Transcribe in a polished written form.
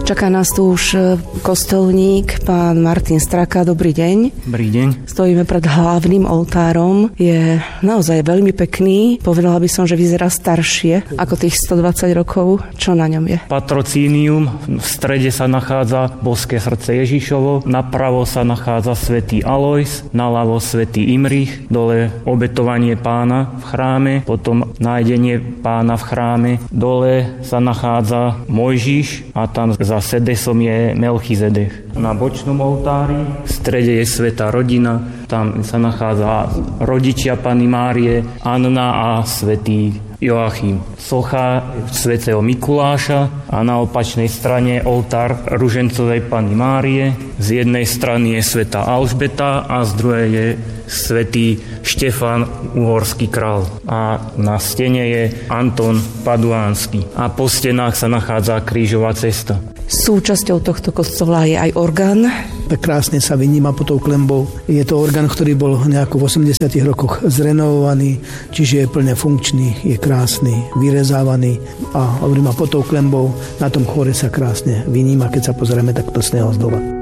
Čaká nás tu už kostolník, pán Martin Straka. Dobrý deň. Dobrý deň. Stojíme pred hlavným oltárom. Je naozaj veľmi pekný. Povedala by som, že vyzerá staršie ako tých 120 rokov. Čo na ňom je? Patrocínium. V strede sa nachádza boské srdce Ježišovo. Napravo sa nachádza svätý Alojz, naľavo svätý Imrich, dole obetovanie Pána v chráme, potom nájdenie Pána v chráme. Dole sa nachádza Mojžiš a tam za sedesom je Melchizedek. Na bočnom oltári v strede je svätá rodina, tam sa nachádza rodičia Panny Márie, Anna a svätý Joachim. Socha svätého Mikuláša a na opačnej strane oltár ružencovej Panny Márie. Z jednej strany je svätá Alžbeta a z druhej je svätý Štefan, uhorský král. A na stene je Anton Paduánsky. A po stenách sa nachádza krížová cesta. Súčasťou tohto kostola je aj orgán. Tak krásne sa vyníma pod tou klenbou. Je to orgán, ktorý bol nejako v 80 rokoch zrenovovaný, čiže je plne funkčný, je krásny, vyrezávaný a hovorím, a pod tou klenbou na tom chóre sa krásne vyníma, keď sa pozrieme takto z neho zdola.